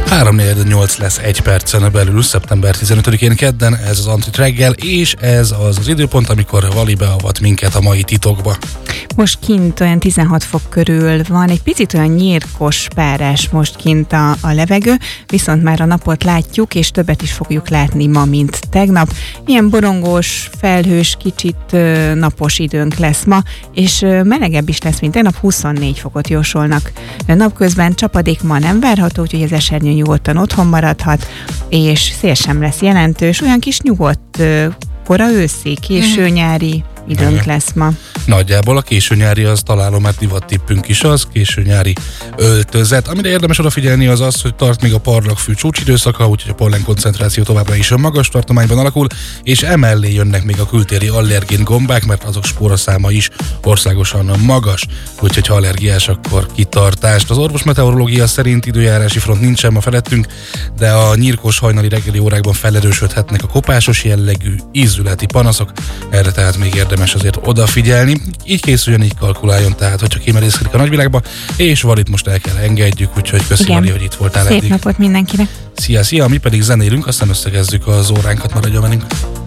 3:48 lesz 1 percen belül, szeptember 15-én kedden, ez az Antrit reggel, és ez az időpont, amikor Vali beavat minket a mai titokba. Most kint olyan 16 fok körül van, egy picit olyan nyírkos, párás most kint a levegő, viszont már a napot látjuk, és többet is fogjuk látni ma, mint tegnap. Ilyen borongós, felhős, kicsit napos időnk lesz ma, és melegebb is lesz, mint tegnap, 24 fokot jósolnak. Napközben csapadék ma nem várható, úgyhogy az esernyő nyugodtan otthon maradhat, és szél sem lesz jelentős, olyan kis nyugodt, kora őszi, késő nyári időnk lesz ma. Nagyjából a késő nyári az találom, mert divattippünk is az, késő nyári öltözet. Amire érdemes odafigyelni az az, hogy tart még a parlagfű csúcsidőszaka, úgyhogy a pollen koncentráció továbbra is magas tartományban alakul, és emellé jönnek még a kültéri allergén gombák, mert azok spóraszáma is országosan magas, úgyhogy ha allergiás, akkor kitartást. Az orvosmeteorológia szerint időjárási front nincsen ma felettünk, de a nyírkos hajnali reggeli órákban felerősödhetnek a kopásos jellegű ízületi panaszok, erre tehát még érdemes azért odafigyelni. Így készüljön, így kalkuláljon, tehát hogyha kimerészkedik a nagyvilágba, és Valit most el kell engedjük, úgyhogy köszönöm, Vali, hogy itt voltál eddig. Szép napot mindenkinek! Szia, mi pedig zenélünk, aztán összegezzük az óránkat, maradjon velünk.